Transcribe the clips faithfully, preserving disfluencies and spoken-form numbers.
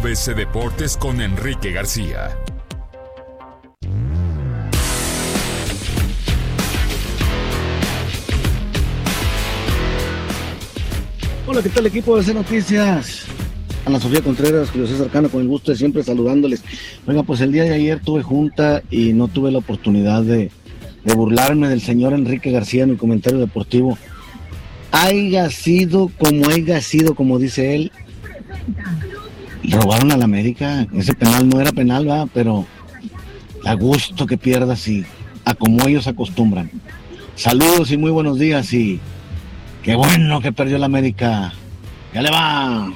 B C Deportes con Enrique García. Hola, ¿qué tal equipo de C Noticias? Ana Sofía Contreras, Julio César Cano, con el gusto de siempre saludándoles. Oiga, pues el día de ayer tuve junta y no tuve la oportunidad de, de burlarme del señor Enrique García en el comentario deportivo. Haiga sido como haiga sido, como dice él, robaron a la América. Ese penal no era penal, ¿verdad? Pero a gusto que pierdas y a como ellos acostumbran. Saludos y muy buenos días y qué bueno que perdió la América. ¡Ya le va!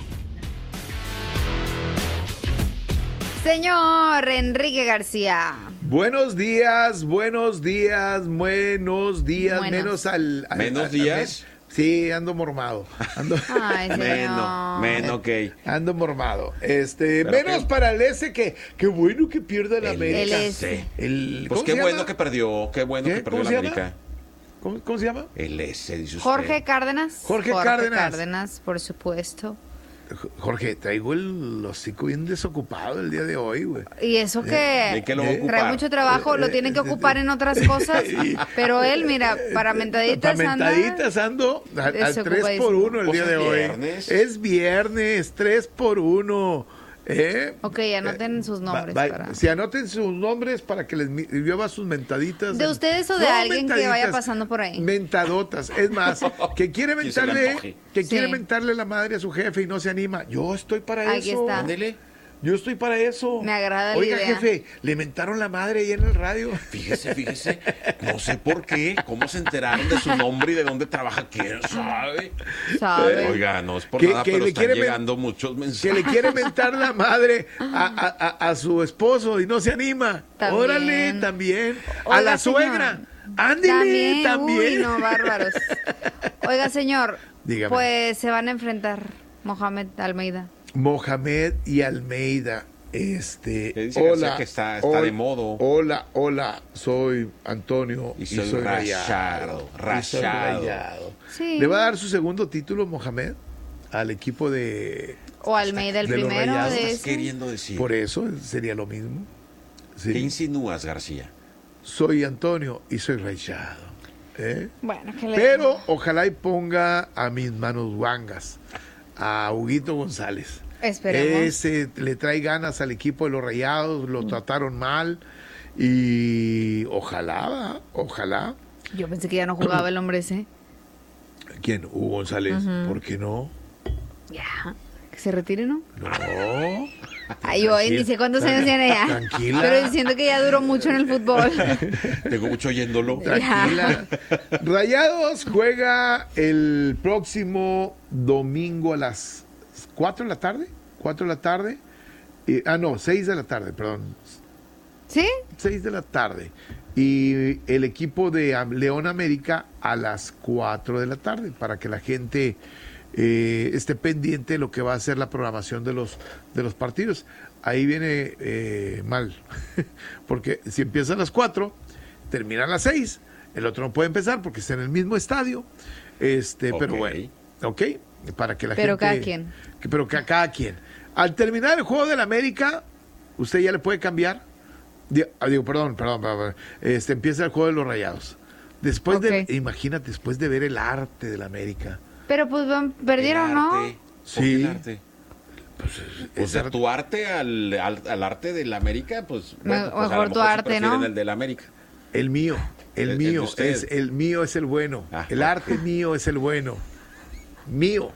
Señor Enrique García. Buenos días, buenos días, buenos días. Buenos. Menos al... al ¿Menos al- días? al- sí, ando mormado. Ando, Ay, señor. Menos, menos, ok. ando mormado. Este, Pero menos qué- para el S que... Qué bueno que pierda la El América. El S. S. El- Pues ¿cómo qué se bueno llama? que perdió, qué bueno ¿Qué? que perdió ¿Cómo la se llama? América. ¿Cómo, cómo se llama? El S, dice usted. Jorge Cárdenas. Jorge Cárdenas. Cárdenas, por supuesto. Jorge, traigo el hocico bien desocupado el día de hoy, güey. Y eso que ¿De qué lo va a Eh, ocupar? trae mucho trabajo, lo tienen que ocupar en otras cosas. Pero él, mira, para mentaditas Para anda. mentaditas ando al, al tres desocupadísimo. por uno el Pues día es de hoy. viernes. Es viernes, tres por uno. ¿Eh? Ok, anoten sus nombres. Va- va- para- Si anoten sus nombres para que les mi- llueva sus mentaditas. ¿De ustedes o de alguien que mentaditas, vaya pasando por ahí? Mentadotas. Es más, que quiere Que se le mentarle, antoje. que Sí. quiere mentarle la madre a su jefe y no se anima. Yo estoy para Aquí eso. está. Ándele. Yo estoy para eso. Me agrada la Oiga, idea. jefe, le mentaron la madre ahí en el radio. Fíjese, fíjese. No sé por qué, cómo se enteraron de su nombre y de dónde trabaja, quién sabe. ¿Sabe? Oiga, no es por Que- nada, que pero le están quiere men- llegando muchos Que mensajes. le quiere mentar la madre a, a- a- a su esposo y no se anima. También. Órale, también. a Oiga, la señor. suegra. Ándele, también. Uy, no, bárbaros. Oiga, señor. Dígame. Pues se van a enfrentar Mohamed Almeida. Mohamed y Almeida. Este, Que dice García hola, que está- está hol- de modo. Hola, hola, soy Antonio Y soy rayado, Y soy rayado. rayado. Sí. ¿Le va a dar su segundo título Mohamed al equipo de... O Almeida el de los primero Rayados. de ¿Qué ese. estás queriendo decir? Por eso sería lo mismo. Sí. ¿Qué insinúas, García? Soy Antonio y soy rayado. ¿eh? Bueno, que le... Pero ojalá y ponga a mis manos guangas, a Huguito González. Esperemos. Ese le trae ganas al equipo de los Rayados, lo trataron mal y ojalá, ¿va? ojalá. Yo pensé que ya no jugaba el hombre ese. ¿Quién? Hugo González. Ujú. ¿Por qué no? Ya. Que se retire, ¿no? No. Ay, yo ni sé cuántos años tiene ya. Tranquila. Pero siento que ya duró mucho en el fútbol. Tengo mucho oyéndolo. Tranquila. Rayados juega el próximo domingo a las cuatro de la tarde. cuatro de la tarde. Y- ah, no, seis de la tarde, perdón. ¿Sí? seis de la tarde. Y el equipo de Am- León América a las cuatro de la tarde, para que la gente eh, esté pendiente de lo que va a ser la programación de los, de los partidos. Ahí viene eh, mal, porque si empieza a las cuatro, termina a las seis. El otro no puede empezar porque está en el mismo estadio. Este, Pero Ok. bueno, ¿ok? Para que la Pero gente... cada quien. que- pero que a cada quien. Al terminar el juego del América, usted ya le puede cambiar. Di- ah, Digo, perdón, perdón, perdón, este, empieza el juego de los Rayados. Después Ok. de, imagínate, después de ver el arte del América. Pero pues van- perdieron, El ¿no? arte. ¿Por Sí. qué el arte? O Es sea, arte. tu arte al, al, al arte del América, pues, bueno, Me- pues, a mejor lo tu mejor sí arte, prefieren ¿no? el del América. El mío, el, El- el mío, de usted. es, el mío es el bueno. Ah, el bueno. arte mío es el bueno. Mío.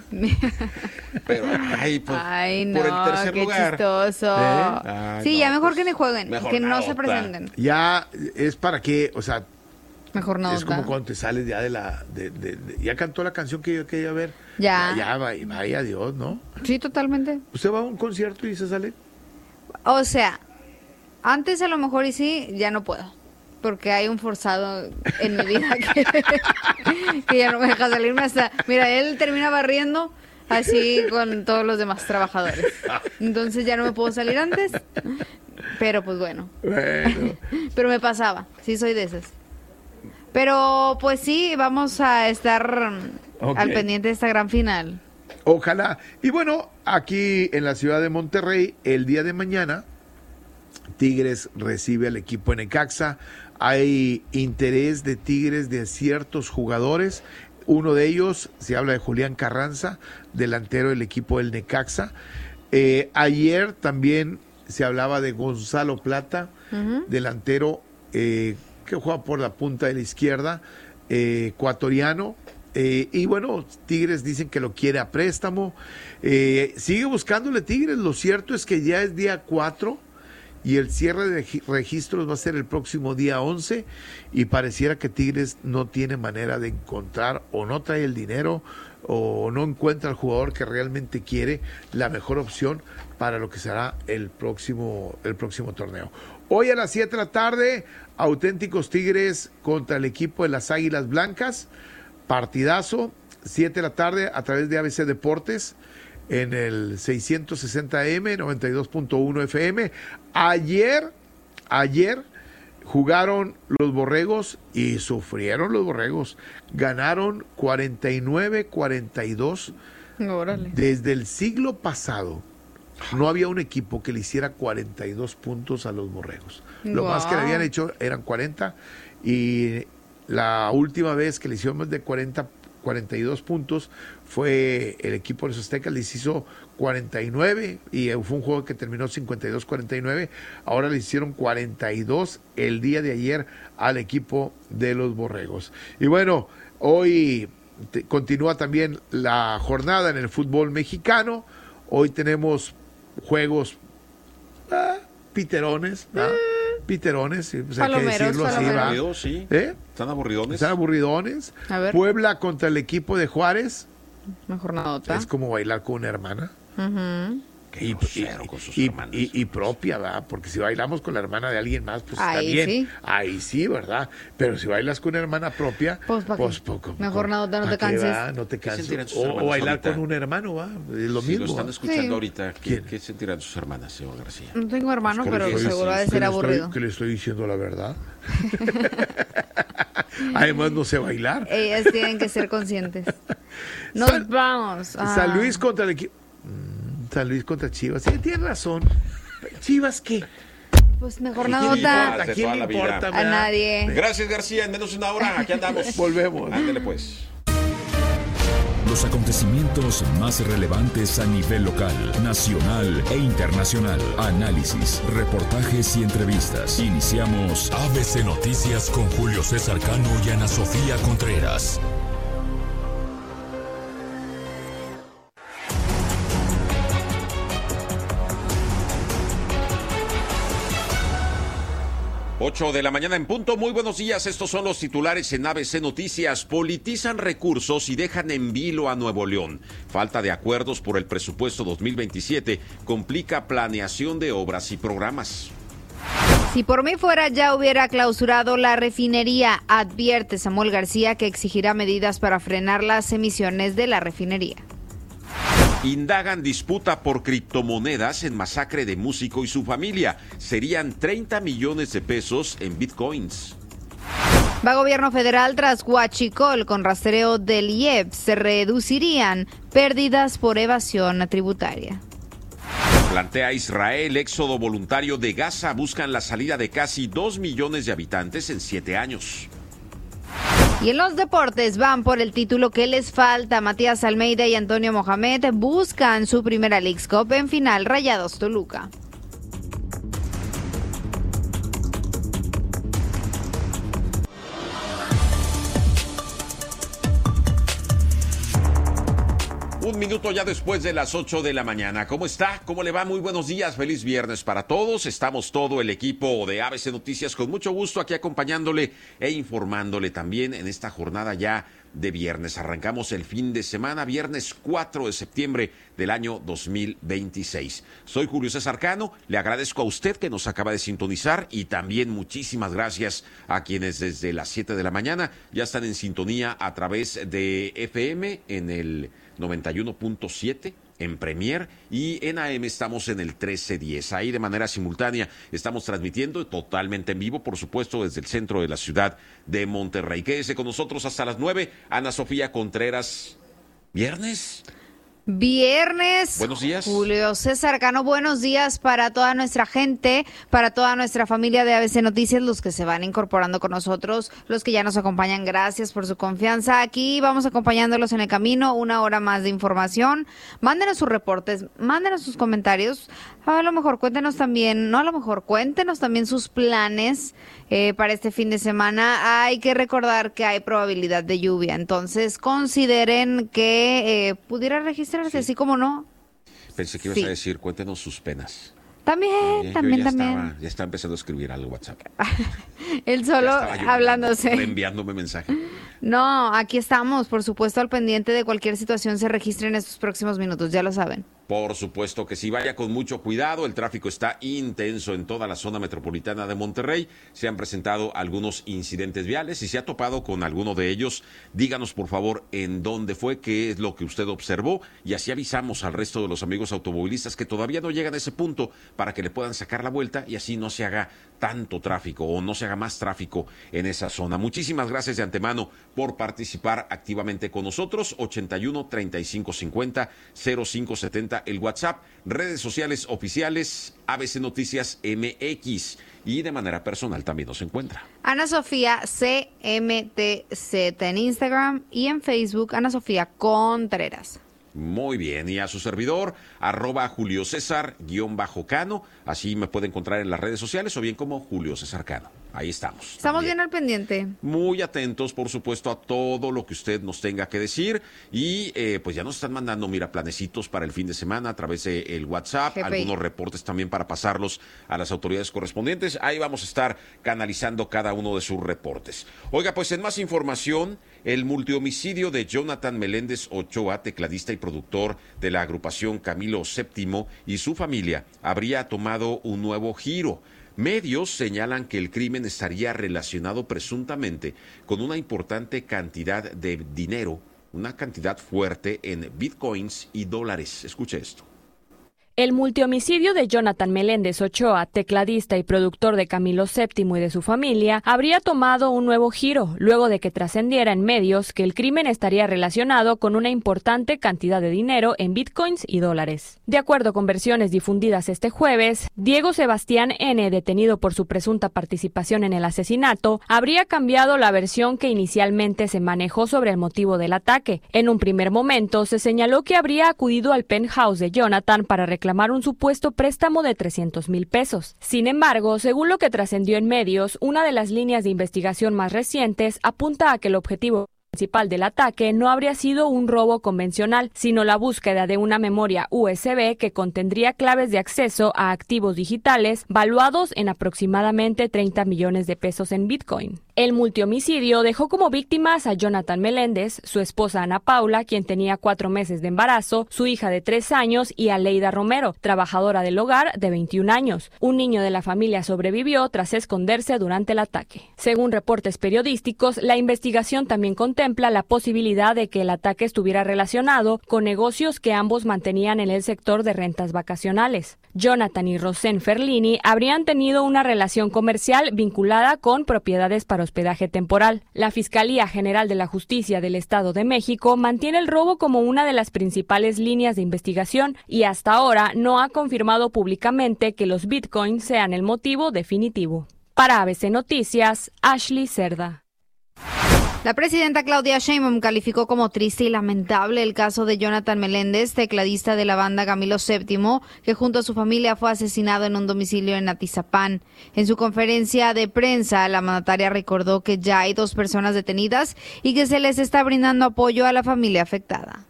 Pero, ay, pues, Ay, no, por el tercer qué lugar. chistoso. Ay, Sí, no, ya mejor pues, que ni jueguen, mejor que no nada, se otra. presenten. Ya es para que, o sea, Mejor no. es como ¿verdad? cuando te sales ya de la... de- de- de- ya cantó la canción que yo quería ver. Ya. Ya, vaya, vaya, adiós, ¿no? Sí, totalmente. ¿Usted va a un concierto y se sale? O sea, antes a lo mejor y sí, ya no puedo. Porque hay un forzado en mi vida que, que ya no me deja salirme hasta... Mira, él termina barriendo así con todos los demás trabajadores. Entonces ya no me puedo salir antes. Pero pues bueno. Bueno. Pero me pasaba, sí soy de esas. Pero pues sí, vamos a estar Ok. al pendiente de esta gran final. Ojalá. Y bueno, aquí en la ciudad de Monterrey, el día de mañana, Tigres recibe al equipo de Necaxa. Hay interés de Tigres de ciertos jugadores. Uno de ellos, se habla de Julián Carranza, delantero del equipo del Necaxa. Eh, ayer también se hablaba de Gonzalo Plata, uh-huh. delantero eh, que juega por la punta de la izquierda, eh, ecuatoriano. Eh, y bueno, Tigres dicen que lo quiere a préstamo. Eh, sigue buscándole Tigres. Lo cierto es que ya es día cuatro y el cierre de registros va a ser el próximo día once y pareciera que Tigres no tiene manera de encontrar, o no trae el dinero, o no encuentra al jugador que realmente quiere, la mejor opción para lo que será el próximo, el próximo torneo. Hoy a las siete de la tarde, auténticos Tigres contra el equipo de las Águilas Blancas. Partidazo, siete de la tarde a través de A B C Deportes en el seiscientos sesenta eme, noventa y dos punto uno F M. Ayer, ayer jugaron los Borregos y sufrieron los Borregos. Ganaron cuarenta y nueve cuarenta y dos. Órale. Desde el siglo pasado no había un equipo que le hiciera cuarenta y dos puntos a los Borregos. Lo wow. más que le habían hecho eran cuarenta, y la última vez que le hicieron más de cuarenta, cuarenta y dos puntos fue el equipo de los Aztecas, les hizo cuarenta y nueve y fue un juego que terminó cincuenta y dos cuarenta y nueve. Ahora le hicieron cuarenta y dos el día de ayer al equipo de los Borregos. Y bueno, hoy te, continúa también la jornada en el fútbol mexicano. Hoy tenemos juegos ah, piterones, ¿ah? Piterones, pues hay que decirlo así, va. Sí. ¿Eh? Están aburridones. Están aburridones. Puebla contra el equipo de Juárez. Mejor nota. Es como bailar con una hermana. Uh-huh. Y, y, con sus y, y, y propia, ¿verdad? Porque si bailamos con la hermana de alguien más, pues ahí está bien. Sí. Ahí sí, ¿verdad? Pero si bailas con una hermana propia, pues, pues poco. Mejor nota, no te canses. Va? No te canses. O, o bailar ahorita? Con un hermano, ¿va? Es lo si mismo. Lo están ¿va? escuchando sí. ahorita. ¿Qué, ¿Qué sentirán sus hermanas, señor García? No tengo hermano, pues, pero que seguro ha de ser aburrido. Que le estoy diciendo la verdad. Además, no sé bailar. Ellas tienen que ser conscientes. Nos San, vamos. Ah. San Luis contra el equipo. San Luis contra Chivas. Sí, tienes razón. ¿Chivas qué? Pues mejor nota. ¿A quién le importa? A nadie. Gracias, García. En menos de una hora, aquí andamos. Volvemos. Ándale, pues. Los acontecimientos más relevantes a nivel local, nacional e internacional. Análisis, reportajes y entrevistas. Iniciamos A B C Noticias con Julio César Cano y Ana Sofía Contreras. ocho de la mañana en punto. Muy buenos días. Estos son los titulares en A B C Noticias. Politizan recursos y dejan en vilo a Nuevo León. Falta de acuerdos por el presupuesto dos mil veintisiete complica planeación de obras y programas. Si por mí fuera, ya hubiera clausurado la refinería, advierte Samuel García, que exigirá medidas para frenar las emisiones de la refinería. Indagan disputa por criptomonedas en masacre de músico y su familia. Serían treinta millones de pesos en bitcoins. Va gobierno federal tras huachicol con rastreo del I E P. Se reducirían pérdidas por evasión tributaria. Plantea Israel éxodo voluntario de Gaza. Buscan la salida de casi dos millones de habitantes en siete años. Y en los deportes van por el título que les falta. Matías Almeida y Antonio Mohamed buscan su primera Leagues Cup en final. Rayados Toluca. Un minuto ya después de las ocho de la mañana. ¿Cómo está? ¿Cómo le va? Muy buenos días. Feliz viernes para todos. Estamos todo el equipo de A B C Noticias con mucho gusto aquí acompañándole e informándole también en esta jornada ya de viernes. Arrancamos el fin de semana, viernes cuatro de septiembre del año dos mil veintiséis. Soy Julio César Cano. Le agradezco a usted que nos acaba de sintonizar y también muchísimas gracias a quienes desde las siete de la mañana ya están en sintonía a través de F M en el noventa y uno punto siete en Premier y en A M estamos en el trece diez. Ahí de manera simultánea estamos transmitiendo totalmente en vivo, por supuesto, desde el centro de la ciudad de Monterrey. Quédese con nosotros hasta las nueve. Ana Sofía Contreras, ¿viernes? Viernes. Buenos días. Julio César Cano, buenos días para toda nuestra gente, para toda nuestra familia de A B C Noticias, los que se van incorporando con nosotros, los que ya nos acompañan, gracias por su confianza. Aquí vamos acompañándolos en el camino, una hora más de información. Mándenos sus reportes, mándenos sus comentarios. A lo mejor cuéntenos también, no a lo mejor, cuéntenos también sus planes eh, para este fin de semana. Hay que recordar que hay probabilidad de lluvia, entonces consideren que eh, pudiera registrarse, sí. Así como no. Pensé que ibas sí. a decir, cuéntenos sus penas. También, eh, también, ya también. Estaba, ya está empezando a escribir algo WhatsApp. Él solo hablándose. Enviándome mensaje. No, aquí estamos, por supuesto, al pendiente de cualquier situación se registre en estos próximos minutos, ya lo saben. Por supuesto que sí, vaya con mucho cuidado, el tráfico está intenso en toda la zona metropolitana de Monterrey, se han presentado algunos incidentes viales, si se ha topado con alguno de ellos, díganos por favor en dónde fue, qué es lo que usted observó y así avisamos al resto de los amigos automovilistas que todavía no llegan a ese punto para que le puedan sacar la vuelta y así no se haga tanto tráfico o no se haga más tráfico en esa zona. Muchísimas gracias de antemano por participar activamente con nosotros, ochenta y uno, treinta y cinco cincuenta, cero cinco setenta el WhatsApp, redes sociales oficiales, A B C Noticias M X y de manera personal también nos encuentra. Ana Sofía C M T Z en Instagram y en Facebook, Ana Sofía Contreras. Muy bien, y a su servidor, arroba Julio César, guión bajo Cano, así me puede encontrar en las redes sociales o bien como Julio César Cano. Ahí estamos. Estamos también. bien al pendiente. Muy atentos, por supuesto, a todo lo que usted nos tenga que decir. Y eh, pues ya nos están mandando, mira, planecitos para el fin de semana a través del de WhatsApp. G P I. Algunos reportes también para pasarlos a las autoridades correspondientes. Ahí vamos a estar canalizando cada uno de sus reportes. Oiga, pues en más información, el multihomicidio de Jonathan Meléndez Ochoa, tecladista y productor de la agrupación Camilo séptimo, y su familia habría tomado un nuevo giro. Medios señalan que el crimen estaría relacionado presuntamente con una importante cantidad de dinero, una cantidad fuerte en bitcoins y dólares. Escuche esto. El multihomicidio de Jonathan Meléndez Ochoa, tecladista y productor de Camilo séptimo y de su familia, habría tomado un nuevo giro, luego de que trascendiera en medios que el crimen estaría relacionado con una importante cantidad de dinero en bitcoins y dólares. De acuerdo con versiones difundidas este jueves, Diego Sebastián N., detenido por su presunta participación en el asesinato, habría cambiado la versión que inicialmente se manejó sobre el motivo del ataque. En un primer momento, se señaló que habría acudido al penthouse de Jonathan para reclamar un supuesto préstamo de trescientos mil pesos. Sin embargo, según lo que trascendió en medios, una de las líneas de investigación más recientes apunta a que el objetivo principal del ataque no habría sido un robo convencional, sino la búsqueda de una memoria U S B que contendría claves de acceso a activos digitales valuados en aproximadamente treinta millones de pesos en Bitcoin. El multihomicidio dejó como víctimas a Jonathan Meléndez, su esposa Ana Paula, quien tenía cuatro meses de embarazo, su hija de tres años y a Leida Romero, trabajadora del hogar de veintiún años. Un niño de la familia sobrevivió tras esconderse durante el ataque. Según reportes periodísticos, la investigación también contempla la posibilidad de que el ataque estuviera relacionado con negocios que ambos mantenían en el sector de rentas vacacionales. Jonathan y Rosén Ferlini habrían tenido una relación comercial vinculada con propiedades para hospedaje temporal. La Fiscalía General de la Justicia del Estado de México mantiene el robo como una de las principales líneas de investigación y hasta ahora no ha confirmado públicamente que los bitcoins sean el motivo definitivo. Para A B C Noticias, Ashley Cerda. La presidenta Claudia Sheinbaum calificó como triste y lamentable el caso de Jonathan Meléndez, tecladista de la banda Camilo séptimo, que junto a su familia fue asesinado en un domicilio en Atizapán. En su conferencia de prensa, la mandataria recordó que ya hay dos personas detenidas y que se les está brindando apoyo a la familia afectada.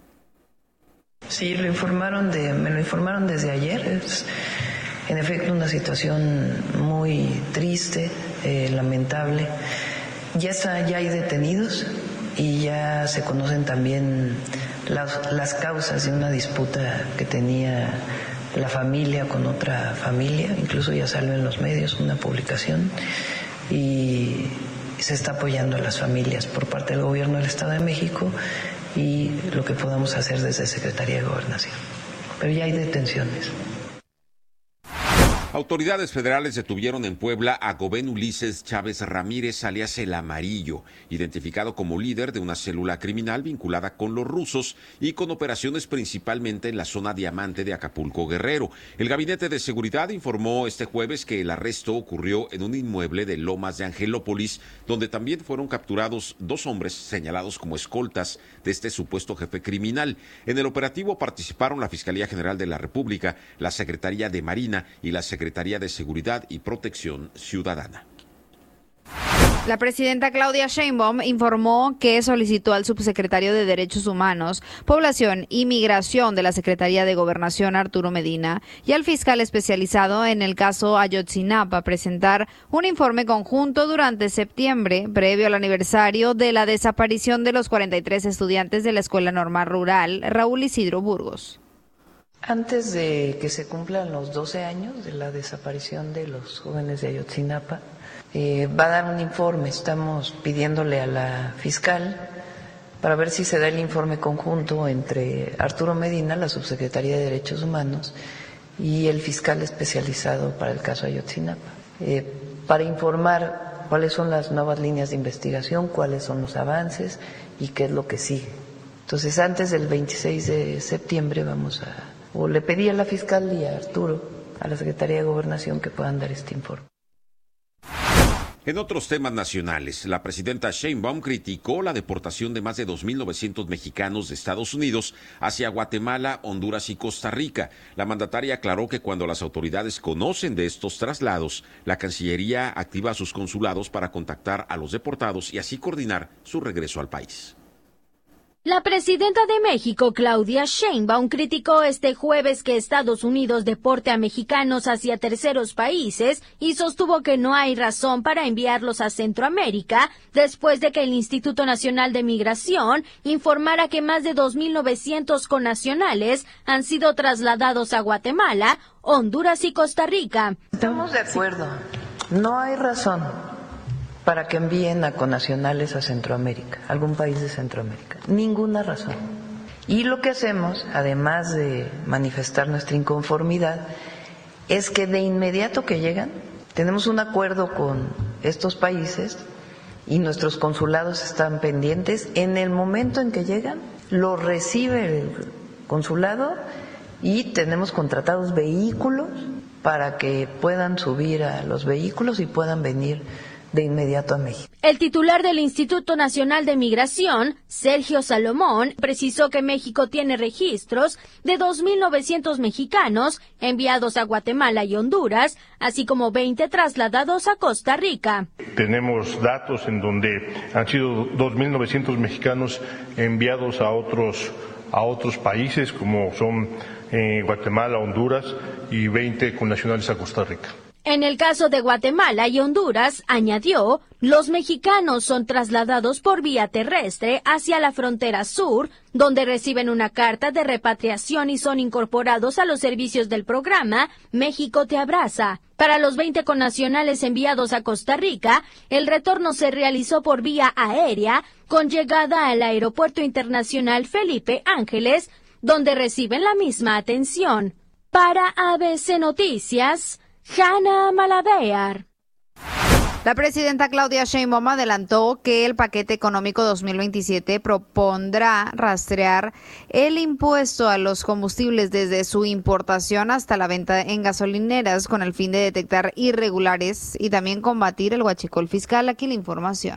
Sí, lo informaron de, me lo informaron desde ayer. Es, en efecto, una situación muy triste, eh, lamentable. Ya está, ya hay detenidos y ya se conocen también las, las causas de una disputa que tenía la familia con otra familia. Incluso ya salió en los medios una publicación y se está apoyando a las familias por parte del gobierno del Estado de México y lo que podamos hacer desde Secretaría de Gobernación. Pero ya hay detenciones. Autoridades federales detuvieron en Puebla a Gobén Ulises Chávez Ramírez, alias El Amarillo, identificado como líder de una célula criminal vinculada con los rusos y con operaciones principalmente en la zona Diamante de Acapulco, Guerrero. El Gabinete de Seguridad informó este jueves que el arresto ocurrió en un inmueble de Lomas de Angelópolis, donde también fueron capturados dos hombres señalados como escoltas de este supuesto jefe criminal. En el operativo participaron la Fiscalía General de la República, la Secretaría de Marina y la Secretaría Secretaría de Seguridad y Protección Ciudadana. La presidenta Claudia Sheinbaum informó que solicitó al subsecretario de Derechos Humanos, Población y Migración de la Secretaría de Gobernación, Arturo Medina, y al fiscal especializado en el caso Ayotzinapa presentar un informe conjunto durante septiembre, previo al aniversario de la desaparición de los cuarenta y tres estudiantes de la Escuela Normal Rural Raúl Isidro Burgos. Antes de que se cumplan los doce años de la desaparición de los jóvenes de Ayotzinapa, eh, va a dar un informe. Estamos pidiéndole a la fiscal para ver si se da el informe conjunto entre Arturo Medina, la subsecretaría de Derechos Humanos, y el fiscal especializado para el caso Ayotzinapa, eh, para informar cuáles son las nuevas líneas de investigación, cuáles son los avances y qué es lo que sigue. Entonces, antes del veintiséis de septiembre vamos a... o le pedí a la fiscal y a Arturo, a la Secretaría de Gobernación, que puedan dar este informe. En otros temas nacionales, la presidenta Sheinbaum criticó la deportación de más de dos mil novecientos mexicanos de Estados Unidos hacia Guatemala, Honduras y Costa Rica. La mandataria aclaró que cuando las autoridades conocen de estos traslados, la Cancillería activa sus consulados para contactar a los deportados y así coordinar su regreso al país. La presidenta de México, Claudia Sheinbaum, criticó este jueves que Estados Unidos deporte a mexicanos hacia terceros países y sostuvo que no hay razón para enviarlos a Centroamérica después de que el Instituto Nacional de Migración informara que más de dos mil novecientos connacionales han sido trasladados a Guatemala, Honduras y Costa Rica. Estamos de acuerdo. No hay razón para que envíen a connacionales a Centroamérica, algún país de Centroamérica. Ninguna razón. Y lo que hacemos, además de manifestar nuestra inconformidad, es que de inmediato que llegan, tenemos un acuerdo con estos países y nuestros consulados están pendientes. En el momento en que llegan, lo recibe el consulado y tenemos contratados vehículos para que puedan subir a los vehículos y puedan venir de inmediato a México. El titular del Instituto Nacional de Migración, Sergio Salomón, precisó que México tiene registros de dos mil novecientos mexicanos enviados a Guatemala y Honduras, así como veinte trasladados a Costa Rica. Tenemos datos en donde han sido dos mil novecientos mexicanos enviados a otros a otros países como son eh, Guatemala, Honduras y veinte connacionales a Costa Rica. En el caso de Guatemala y Honduras, añadió, los mexicanos son trasladados por vía terrestre hacia la frontera sur, donde reciben una carta de repatriación y son incorporados a los servicios del programa México te abraza. Para los veinte connacionales enviados a Costa Rica, el retorno se realizó por vía aérea, con llegada al Aeropuerto Internacional Felipe Ángeles, donde reciben la misma atención. Para A B C Noticias, Hanna Malavear. La presidenta Claudia Sheinbaum adelantó que el paquete económico dos mil veintisiete propondrá rastrear el impuesto a los combustibles desde su importación hasta la venta en gasolineras con el fin de detectar irregulares y también combatir el huachicol fiscal. Aquí la información.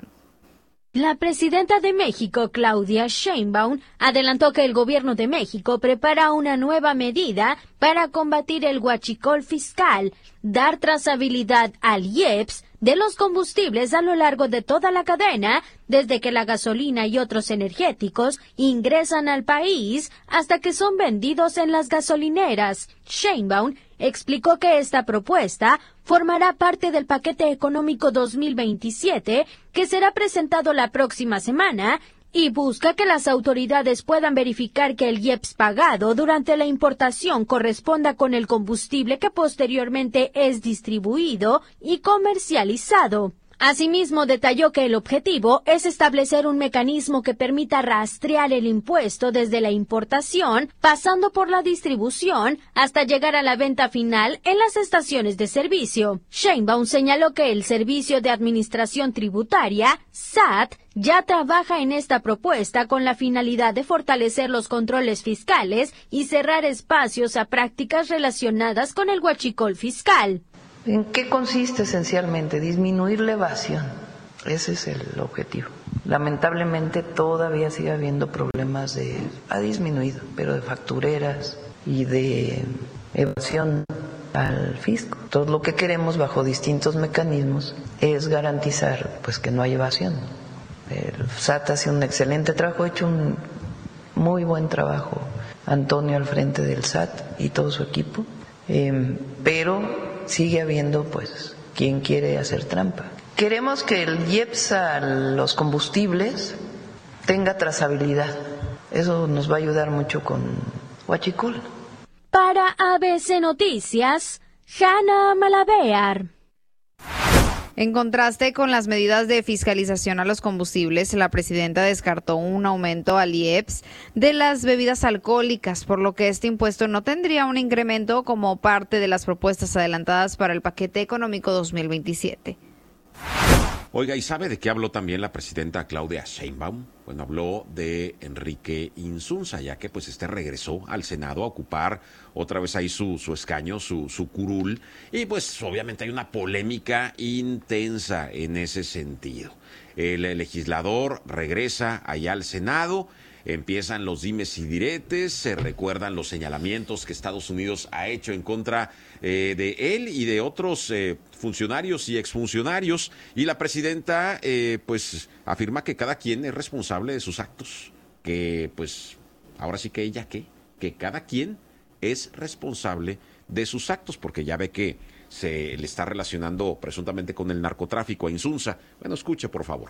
La presidenta de México, Claudia Sheinbaum, adelantó que el gobierno de México prepara una nueva medida para combatir el huachicol fiscal, dar trazabilidad al I E P S de los combustibles a lo largo de toda la cadena, desde que la gasolina y otros energéticos ingresan al país hasta que son vendidos en las gasolineras. Sheinbaum explicó que esta propuesta formará parte del paquete económico dos mil veintisiete que será presentado la próxima semana y busca que las autoridades puedan verificar que el I E P S pagado durante la importación corresponda con el combustible que posteriormente es distribuido y comercializado. Asimismo, detalló que el objetivo es establecer un mecanismo que permita rastrear el impuesto desde la importación, pasando por la distribución, hasta llegar a la venta final en las estaciones de servicio. Sheinbaum señaló que el Servicio de Administración Tributaria, S A T, ya trabaja en esta propuesta con la finalidad de fortalecer los controles fiscales y cerrar espacios a prácticas relacionadas con el huachicol fiscal. ¿En qué consiste esencialmente? Disminuir la evasión. Ese es el objetivo. Lamentablemente todavía sigue habiendo problemas de, ha disminuido, pero de factureras y de evasión al fisco. Todo lo que queremos bajo distintos mecanismos es garantizar pues que no hay evasión. El S A T hace un excelente trabajo, ha hecho un muy buen trabajo Antonio al frente del S A T y todo su equipo, eh, pero sigue habiendo, pues, quien quiere hacer trampa. Queremos que el I E P S a los combustibles tenga trazabilidad. Eso nos va a ayudar mucho con huachicol. Para A B C Noticias, Hanna Malabear. En contraste con las medidas de fiscalización a los combustibles, la presidenta descartó un aumento al I E P S de las bebidas alcohólicas, por lo que este impuesto no tendría un incremento como parte de las propuestas adelantadas para el paquete económico dos mil veintisiete. Oiga, ¿y sabe de qué habló también la presidenta Claudia Sheinbaum? Bueno, habló de Enrique Insunza, ya que pues este regresó al Senado a ocupar otra vez ahí su, su escaño, su, su curul, y pues obviamente hay una polémica intensa en ese sentido. El legislador regresa allá al Senado, empiezan los dimes y diretes, se recuerdan los señalamientos que Estados Unidos ha hecho en contra eh, de él y de otros eh, funcionarios y exfuncionarios, y la presidenta eh, pues afirma que cada quien es responsable de sus actos, que pues ahora sí que ella qué, que cada quien es responsable de sus actos, porque ya ve que se le está relacionando presuntamente con el narcotráfico a Insunza. Bueno, escuche por favor.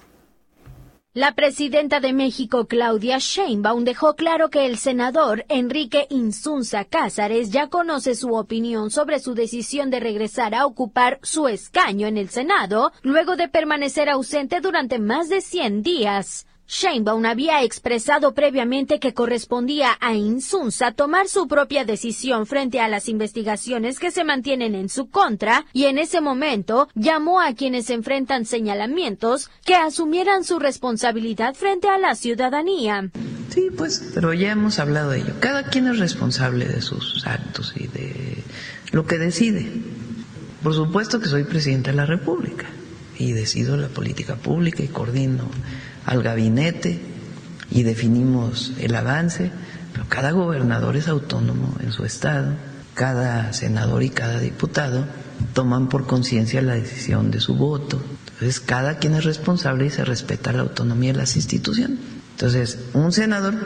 La presidenta de México, Claudia Sheinbaum, dejó claro que el senador Enrique Insunza Cázares ya conoce su opinión sobre su decisión de regresar a ocupar su escaño en el Senado, luego de permanecer ausente durante más de cien días. Sheinbaum había expresado previamente que correspondía a Insunza tomar su propia decisión frente a las investigaciones que se mantienen en su contra, y en ese momento llamó a quienes enfrentan señalamientos que asumieran su responsabilidad frente a la ciudadanía. Sí, pues, pero ya hemos hablado de ello. Cada quien es responsable de sus actos y de lo que decide. Por supuesto que soy presidente de la República y decido la política pública y coordino al gabinete y definimos el avance, pero cada gobernador es autónomo en su estado, cada senador y cada diputado toman por conciencia la decisión de su voto. Entonces cada quien es responsable y se respeta la autonomía de las instituciones. Entonces un senador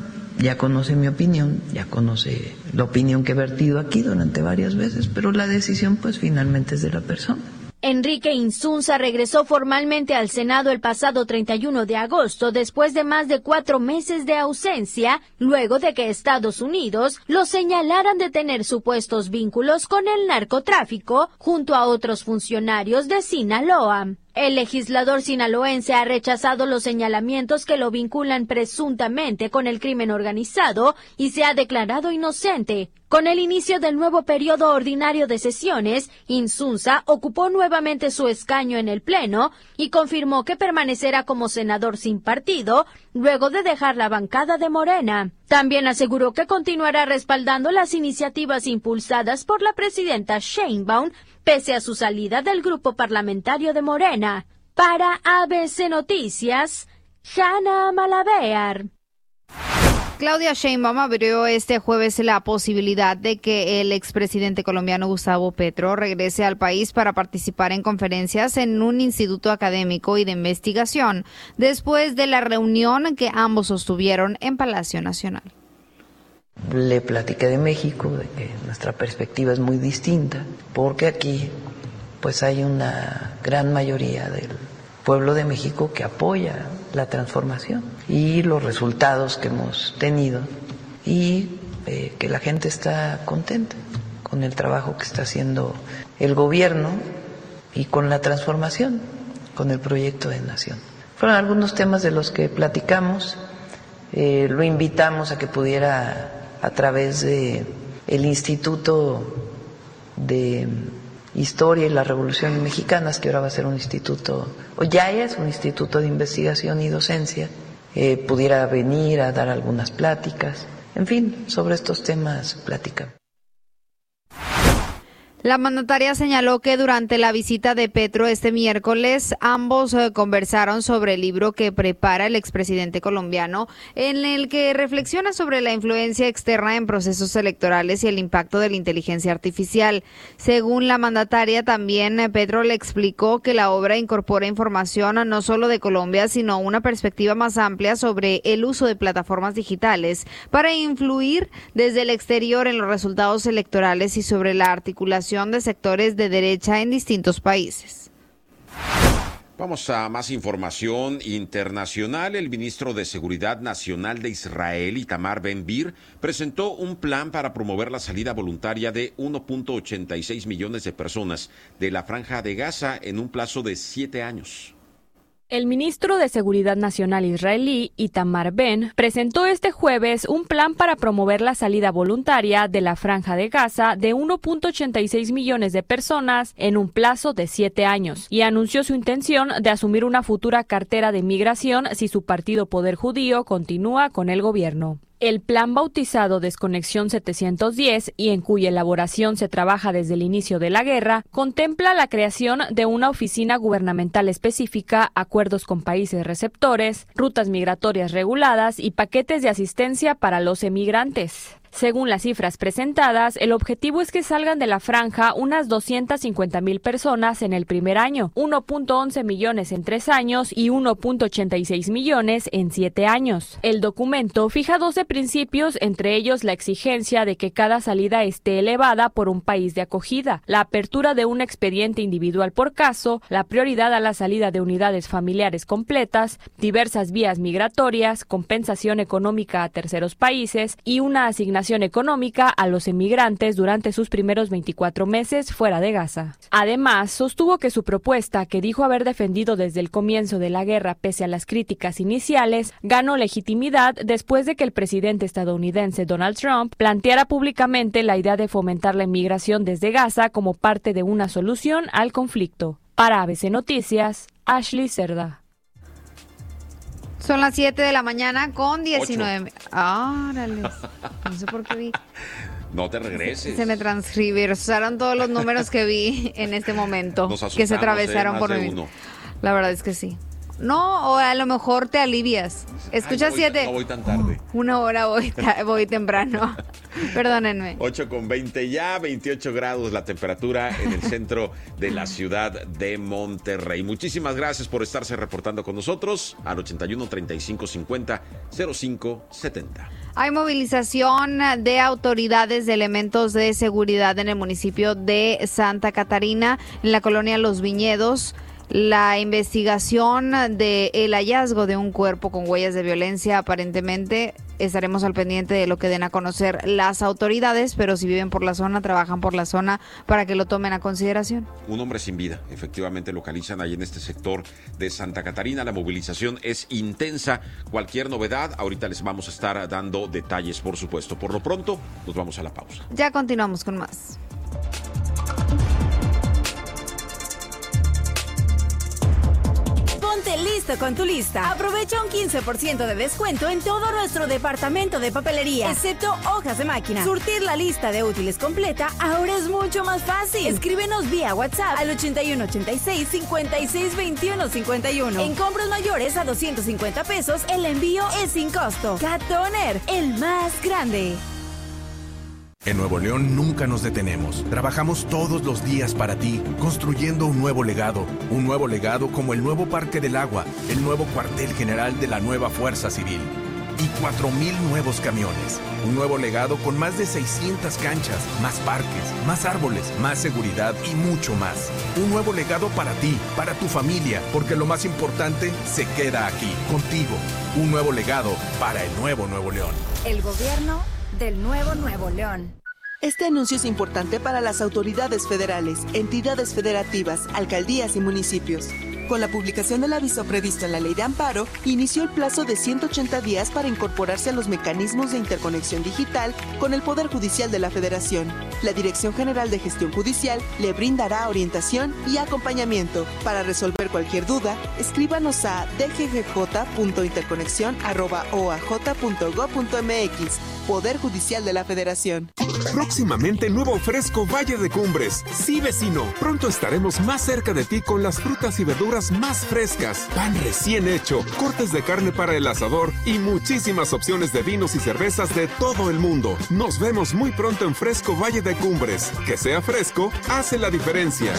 ya conoce mi opinión, ya conoce la opinión que he vertido aquí durante varias veces, pero la decisión pues finalmente es de la persona. Enrique Insunza regresó formalmente al Senado el pasado treinta y uno de agosto después de más de cuatro meses de ausencia, luego de que Estados Unidos lo señalaran de tener supuestos vínculos con el narcotráfico junto a otros funcionarios de Sinaloa. El legislador sinaloense ha rechazado los señalamientos que lo vinculan presuntamente con el crimen organizado y se ha declarado inocente. Con el inicio del nuevo periodo ordinario de sesiones, Insunza ocupó nuevamente su escaño en el Pleno y confirmó que permanecerá como senador sin partido luego de dejar la bancada de Morena. También aseguró que continuará respaldando las iniciativas impulsadas por la presidenta Sheinbaum pese a su salida del grupo parlamentario de Morena. Para A B C Noticias, Hanna Malabear. Claudia Sheinbaum abrió este jueves la posibilidad de que el expresidente colombiano Gustavo Petro regrese al país para participar en conferencias en un instituto académico y de investigación, después de la reunión que ambos sostuvieron en Palacio Nacional. Le platiqué de México, de que nuestra perspectiva es muy distinta, porque aquí pues hay una gran mayoría del pueblo de México que apoya la transformación y los resultados que hemos tenido y eh, que la gente está contenta con el trabajo que está haciendo el gobierno y con la transformación. con el proyecto de nación. Fueron algunos temas de los que platicamos, eh, lo invitamos a que pudiera, a través de el Instituto de Historia y las Revoluciones Mexicanas, que ahora va a ser un instituto, o ya es un instituto de investigación y docencia, eh, pudiera venir a dar algunas pláticas. En fin, sobre estos temas platicamos. La mandataria señaló que durante la visita de Petro este miércoles, ambos eh, conversaron sobre el libro que prepara el expresidente colombiano, en el que reflexiona sobre la influencia externa en procesos electorales y el impacto de la inteligencia artificial. Según la mandataria, también eh, Petro le explicó que la obra incorpora información no solo de Colombia, sino una perspectiva más amplia sobre el uso de plataformas digitales para influir desde el exterior en los resultados electorales y sobre la articulación de sectores de derecha en distintos países. Vamos a más información internacional. El ministro de Seguridad Nacional de Israel, Itamar Ben-Gvir, presentó un plan para promover la salida voluntaria de uno punto ochenta y seis millones de personas de la Franja de Gaza en un plazo de siete años. El ministro de Seguridad Nacional israelí, Itamar Ben, presentó este jueves un plan para promover la salida voluntaria de la Franja de Gaza de uno punto ochenta y seis millones de personas en un plazo de siete años y anunció su intención de asumir una futura cartera de migración si su partido Poder Judío continúa con el gobierno. El plan bautizado Desconexión setecientos diez y en cuya elaboración se trabaja desde el inicio de la guerra, contempla la creación de una oficina gubernamental específica, acuerdos con países receptores, rutas migratorias reguladas y paquetes de asistencia para los emigrantes. Según las cifras presentadas, el objetivo es que salgan de la franja unas doscientas cincuenta mil personas en el primer año, uno punto once millones en tres años y uno punto ochenta y seis millones en siete años. El documento fija doce principios, entre ellos la exigencia de que cada salida esté elevada por un país de acogida, la apertura de un expediente individual por caso, la prioridad a la salida de unidades familiares completas, diversas vías migratorias, compensación económica a terceros países y una asignación económica a los emigrantes durante sus primeros veinticuatro meses fuera de Gaza. Además, sostuvo que su propuesta, que dijo haber defendido desde el comienzo de la guerra pese a las críticas iniciales, ganó legitimidad después de que el presidente estadounidense Donald Trump planteara públicamente la idea de fomentar la inmigración desde Gaza como parte de una solución al conflicto. Para A B C Noticias, Ashley Cerda. Son las siete de la mañana con diecinueve. ¡Árale! No sé por qué vi. No te regreses. Se me transcribieron todos los números que vi en este momento. Que se atravesaron eh, por mí. La verdad es que sí. No, o a lo mejor te alivias. Escucha Ay, no siete. Voy, no voy tan tarde. Una hora voy, ta- voy temprano. Perdónenme. ocho con veinte ya, veintiocho grados la temperatura en el centro de la ciudad de Monterrey. Muchísimas gracias por estarse reportando con nosotros al ochenta y uno, treinta y cinco cincuenta, cero cinco setenta. Hay movilización de autoridades de elementos de seguridad en el municipio de Santa Catarina, en la colonia Los Viñedos. La investigación del hallazgo de un cuerpo con huellas de violencia, aparentemente estaremos al pendiente de lo que den a conocer las autoridades, pero si viven por la zona, trabajan por la zona para que lo tomen a consideración. Un hombre sin vida, efectivamente localizan ahí en este sector de Santa Catarina. La movilización es intensa. Cualquier novedad, ahorita les vamos a estar dando detalles, por supuesto. Por lo pronto, nos vamos a la pausa. Ya continuamos con más. Ponte listo con tu lista. Aprovecha un quince por ciento de descuento en todo nuestro departamento de papelería, excepto hojas de máquina. Surtir la lista de útiles completa ahora es mucho más fácil. Escríbenos vía WhatsApp al ochenta y uno, ochenta y seis, cincuenta y seis, veintiuno, cincuenta y uno. En compras mayores a doscientos cincuenta pesos, el envío es sin costo. Cat Toner, el más grande. En Nuevo León nunca nos detenemos. Trabajamos todos los días para ti, construyendo un nuevo legado. Un nuevo legado como el nuevo Parque del Agua, el nuevo cuartel general de la nueva Fuerza Civil y cuatro mil nuevos camiones. Un nuevo legado con más de seiscientas canchas, más parques, más árboles, más seguridad y mucho más. Un nuevo legado para ti, para tu familia, porque lo más importante se queda aquí, contigo. Un nuevo legado para el nuevo Nuevo León. El gobierno del nuevo Nuevo León. Este anuncio es importante para las autoridades federales, entidades federativas, alcaldías y municipios. Con la publicación del aviso previsto en la Ley de Amparo, inició el plazo de ciento ochenta días para incorporarse a los mecanismos de interconexión digital con el Poder Judicial de la Federación. La Dirección General de Gestión Judicial le brindará orientación y acompañamiento. Para resolver cualquier duda, escríbanos a d g g j punto interconexión arroba o a j punto gob punto m x. Poder Judicial de la Federación. Próximamente nuevo Fresco Valle de Cumbres. Sí, vecino, pronto estaremos más cerca de ti con las frutas y verduras más frescas, pan recién hecho, cortes de carne para el asador y muchísimas opciones de vinos y cervezas de todo el mundo. Nos vemos muy pronto en Fresco Valle de Cumbres. Que sea fresco, hace la diferencia.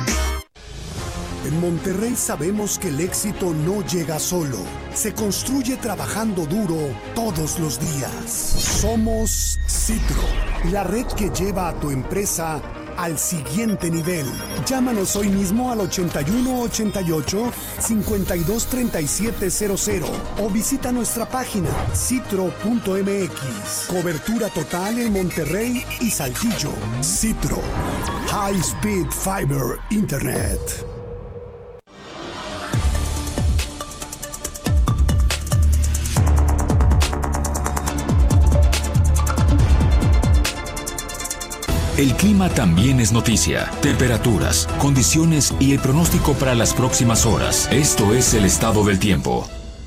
En Monterrey sabemos que el éxito no llega solo, se construye trabajando duro todos los días. Somos Citro, la red que lleva a tu empresa al siguiente nivel. Llámanos hoy mismo al ochenta y uno ochenta y ocho, cincuenta y dos treinta y siete cero cero o visita nuestra página citro punto m x. Cobertura total en Monterrey y Saltillo. Citro, High Speed Fiber Internet. El clima también es noticia. Temperaturas, condiciones y el pronóstico para las próximas horas. Esto es el estado del tiempo.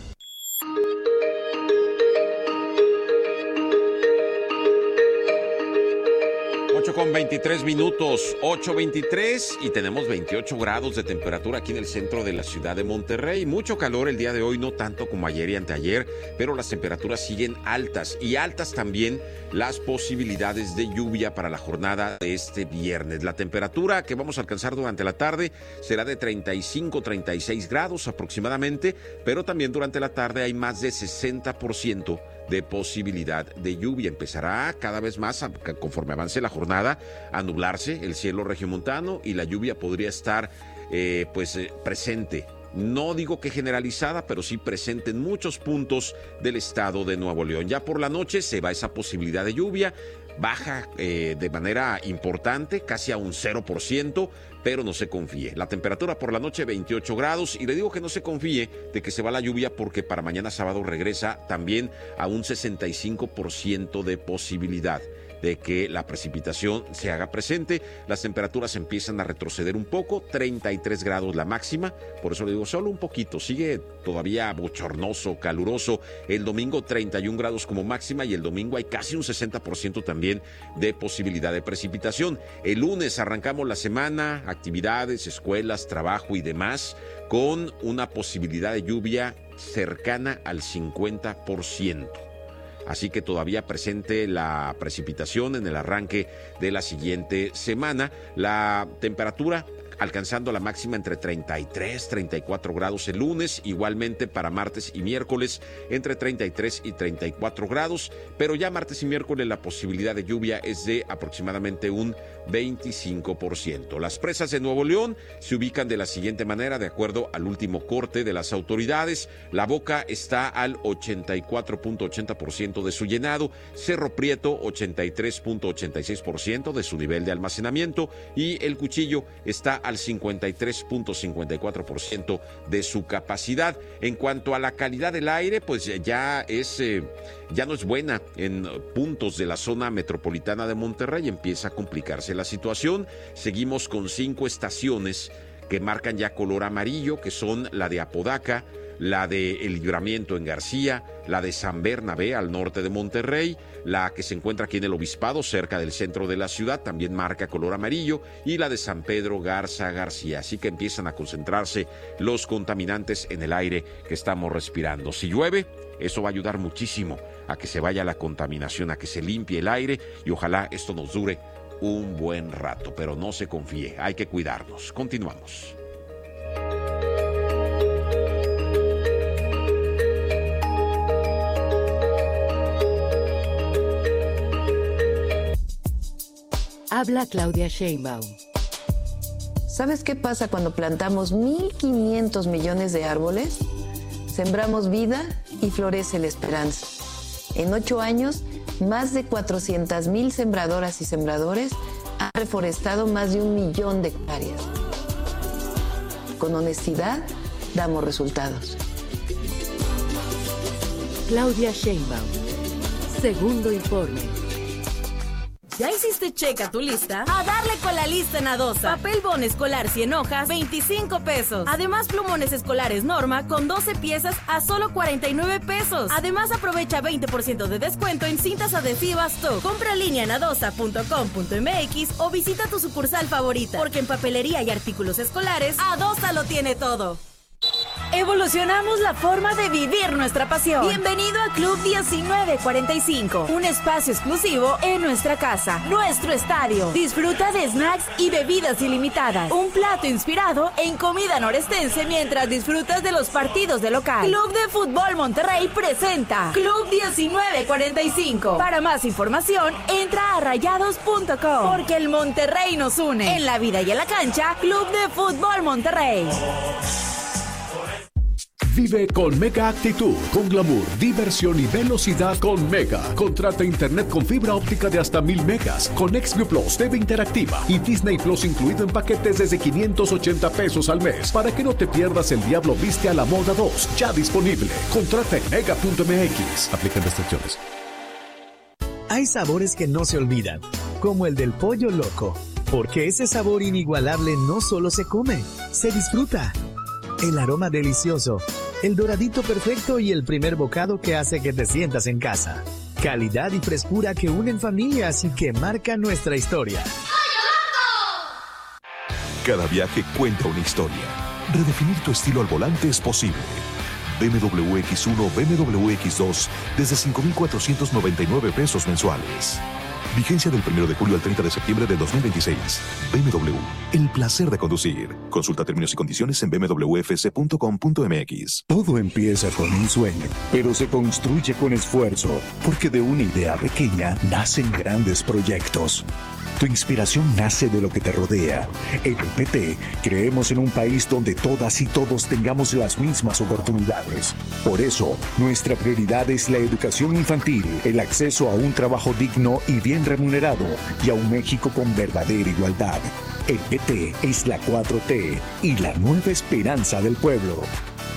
ocho con veintitrés minutos, ocho veintitrés y tenemos veintiocho grados de temperatura aquí en el centro de la ciudad de Monterrey. Mucho calor el día de hoy, no tanto como ayer y anteayer, pero las temperaturas siguen altas y altas también las posibilidades de lluvia para la jornada de este viernes. La temperatura que vamos a alcanzar durante la tarde será de treinta y cinco, treinta y seis grados aproximadamente, pero también durante la tarde hay más de sesenta por ciento de posibilidad de lluvia. Empezará cada vez más, conforme avance la jornada, a nublarse el cielo regiomontano y la lluvia podría estar eh, pues eh, presente. No digo que generalizada, pero sí presente en muchos puntos del estado de Nuevo León. Ya por la noche se va esa posibilidad de lluvia, baja eh, de manera importante, casi a un cero por ciento, pero no se confíe. La temperatura por la noche veintiocho grados y le digo que no se confíe de que se va la lluvia porque para mañana sábado regresa también a un sesenta y cinco por ciento de posibilidad de que la precipitación se haga presente. Las temperaturas empiezan a retroceder un poco, treinta y tres grados la máxima, por eso le digo solo un poquito, sigue todavía bochornoso, caluroso. El domingo treinta y un grados como máxima y el domingo hay casi un sesenta por ciento también de posibilidad de precipitación. El lunes arrancamos la semana, actividades, escuelas, trabajo y demás, con una posibilidad de lluvia cercana al cincuenta por ciento. Así que todavía presente la precipitación en el arranque de la siguiente semana. La temperatura alcanzando la máxima entre treinta y tres, treinta y cuatro grados el lunes, igualmente para martes y miércoles entre treinta y tres y treinta y cuatro grados, pero ya martes y miércoles la posibilidad de lluvia es de aproximadamente un veinticinco por ciento. Las presas de Nuevo León se ubican de la siguiente manera, de acuerdo al último corte de las autoridades. La Boca está al ochenta y cuatro punto ochenta por ciento de su llenado, Cerro Prieto ochenta y tres punto ochenta y seis por ciento de su nivel de almacenamiento y El Cuchillo está al cincuenta y tres punto cincuenta y cuatro por ciento de su capacidad. En cuanto a la calidad del aire, pues ya es eh, ya no es buena en puntos de la zona metropolitana de Monterrey, empieza a complicarse la situación. Seguimos con cinco estaciones que marcan ya color amarillo, que son la de Apodaca, la de El Libramiento en García, la de San Bernabé al norte de Monterrey, la que se encuentra aquí en el Obispado, cerca del centro de la ciudad, también marca color amarillo, y la de San Pedro Garza García. Así que empiezan a concentrarse los contaminantes en el aire que estamos respirando. Si llueve, eso va a ayudar muchísimo a que se vaya la contaminación, a que se limpie el aire, y ojalá esto nos dure un buen rato, pero no se confíe, hay que cuidarnos. Continuamos. Habla Claudia Sheinbaum. ¿Sabes qué pasa cuando plantamos mil quinientos millones de árboles? Sembramos vida y florece la esperanza. En ocho años, más de cuatrocientas mil sembradoras y sembradores han reforestado más de un millón de hectáreas. con honestidad damos resultados. Claudia Sheinbaum. Segundo informe. ¿Ya hiciste check a tu lista? A darle con la lista en Adosa. Papel bond escolar cien hojas, veinticinco pesos. Además, plumones escolares Norma con doce piezas a solo cuarenta y nueve pesos. Además, aprovecha veinte por ciento de descuento en cintas adhesivas T O C. Compra en línea en adosa punto com punto m x o visita tu sucursal favorita. Porque en papelería y artículos escolares, Adosa lo tiene todo. Evolucionamos la forma de vivir nuestra pasión. Bienvenido a Club diecinueve cuarenta y cinco, un espacio exclusivo en nuestra casa, nuestro estadio. Disfruta de snacks y bebidas ilimitadas, un plato inspirado en comida norestense mientras disfrutas de los partidos de local. Club de Fútbol Monterrey presenta Club diecinueve cuarenta y cinco. Para más información, entra a rayados punto com, porque el Monterrey nos une. En la vida y en la cancha, Club de Fútbol Monterrey. Vive con Mega Actitud, con glamour, diversión y velocidad con Mega. Contrata internet con fibra óptica de hasta mil megas, con XView Plus, T V interactiva y Disney Plus incluido en paquetes desde quinientos ochenta pesos al mes. Para que no te pierdas El Diablo Viste a la Moda dos, ya disponible. Contrata en mega punto m x. Aplican restricciones. Hay sabores que no se olvidan, como el del pollo loco, porque ese sabor inigualable no solo se come, se disfruta. El aroma delicioso, el doradito perfecto y el primer bocado que hace que te sientas en casa. Calidad y frescura que unen familias y que marcan nuestra historia. Cada viaje cuenta una historia. Redefinir tu estilo al volante es posible. B M W X uno, B M W X dos, desde cinco mil cuatrocientos noventa y nueve pesos mensuales. Vigencia del primero de julio al treinta de septiembre de dos mil veintiséis. B M W, el placer de conducir. Consulta términos y condiciones en b m w f c punto com punto m x. Todo empieza con un sueño, pero se construye con esfuerzo, porque de una idea pequeña nacen grandes proyectos. Tu inspiración nace de lo que te rodea. En el P T creemos en un país donde todas y todos tengamos las mismas oportunidades. Por eso, nuestra prioridad es la educación infantil, el acceso a un trabajo digno y bien remunerado, y a un México con verdadera igualdad. El P T es la cuatro T y la nueva esperanza del pueblo.